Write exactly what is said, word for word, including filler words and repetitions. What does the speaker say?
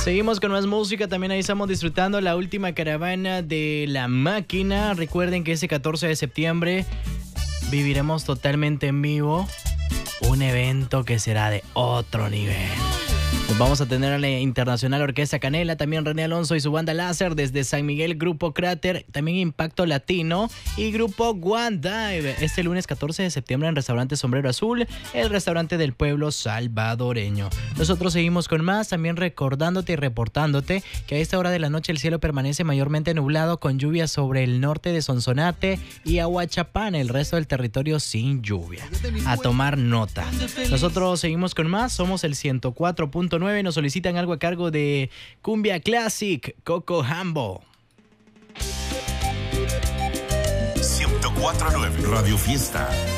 Seguimos con más música, también ahí estamos disfrutando la última caravana de La Máquina. Recuerden que ese catorce de septiembre viviremos totalmente en vivo un evento que será de otro nivel. Nos vamos a tener a la Internacional Orquesta Canela, también René Alonso y su banda Láser desde San Miguel, Grupo Cráter, también Impacto Latino y Grupo One Dive. Este lunes catorce de septiembre en Restaurante Sombrero Azul, el restaurante del pueblo salvadoreño. Nosotros seguimos con más, también recordándote y reportándote que a esta hora de la noche el cielo permanece mayormente nublado con lluvia sobre el norte de Sonsonate y Ahuachapán, el resto del territorio sin lluvia. A tomar nota. Nosotros seguimos con más, somos el ciento cuatro punto nueve. Nos solicitan algo a cargo de Cumbia Classic, Coco Hambo. ciento cuatro punto nueve Radio Fiesta.